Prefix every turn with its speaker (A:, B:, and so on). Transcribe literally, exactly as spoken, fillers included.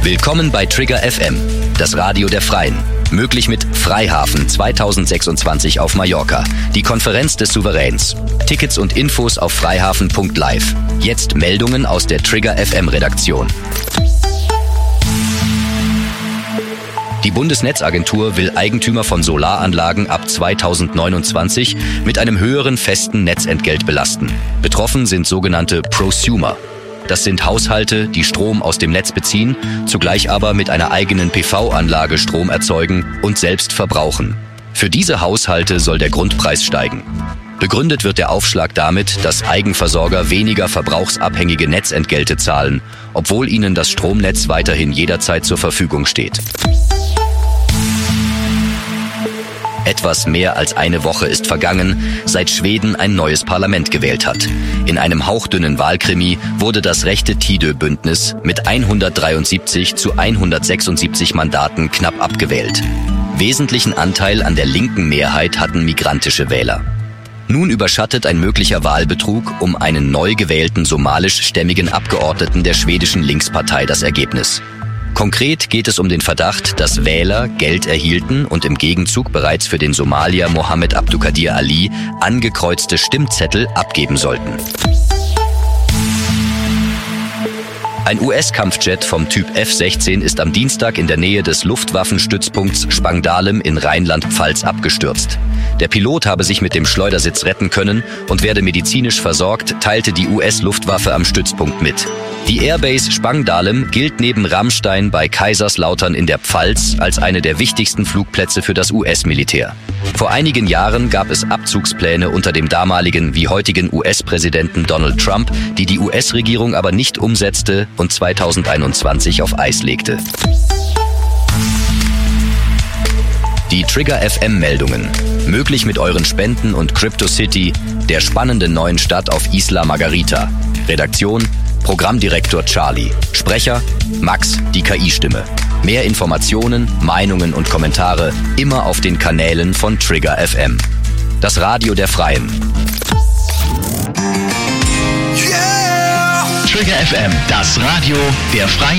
A: Willkommen bei Trigger F M, das Radio der Freien. Möglich mit Freihafen zweitausendsechsundzwanzig auf Mallorca, die Konferenz des Souveräns. Tickets und Infos auf freihafen punkt live. Jetzt Meldungen aus der Trigger F M Redaktion. Die Bundesnetzagentur will Eigentümer von Solaranlagen ab zweitausendneunundzwanzig mit einem höheren festen Netzentgelt belasten. Betroffen sind sogenannte Prosumer. Das sind Haushalte, die Strom aus dem Netz beziehen, zugleich aber mit einer eigenen P V-Anlage Strom erzeugen und selbst verbrauchen. Für diese Haushalte soll der Grundpreis steigen. Begründet wird der Aufschlag damit, dass Eigenversorger weniger verbrauchsabhängige Netzentgelte zahlen, obwohl ihnen das Stromnetz weiterhin jederzeit zur Verfügung steht. Etwas mehr als eine Woche ist vergangen, seit Schweden ein neues Parlament gewählt hat. In einem hauchdünnen Wahlkrimi wurde das rechte Tidö-Bündnis mit hundertdreiundsiebzig zu hundertsechsundsiebzig Mandaten knapp abgewählt. Wesentlichen Anteil an der linken Mehrheit hatten migrantische Wähler. Nun überschattet ein möglicher Wahlbetrug um einen neu gewählten somalischstämmigen Abgeordneten der schwedischen Linkspartei das Ergebnis. Konkret geht es um den Verdacht, dass Wähler Geld erhielten und im Gegenzug bereits für den Somalier Mohammed Abdukadir Ali angekreuzte Stimmzettel abgeben sollten. Ein U S-Kampfjet vom Typ F sechzehn ist am Dienstag in der Nähe des Luftwaffenstützpunkts Spangdahlem in Rheinland-Pfalz abgestürzt. Der Pilot habe sich mit dem Schleudersitz retten können und werde medizinisch versorgt, teilte die U S-Luftwaffe am Stützpunkt mit. Die Airbase Spangdahlem gilt neben Ramstein bei Kaiserslautern in der Pfalz als eine der wichtigsten Flugplätze für das U S-Militär. Vor einigen Jahren gab es Abzugspläne unter dem damaligen wie heutigen U S-Präsidenten Donald Trump, die die U S-Regierung aber nicht umsetzte und zweitausendeinundzwanzig auf Eis legte. Die Trigger F M-Meldungen. Möglich mit euren Spenden und Crypto City, der spannenden neuen Stadt auf Isla Margarita. Redaktion: Programmdirektor Charlie. Sprecher: Max, die K I-Stimme. Mehr Informationen, Meinungen und Kommentare immer auf den Kanälen von Trigger F M. Das Radio der Freien.
B: Yeah! Trigger F M, das Radio der Freien.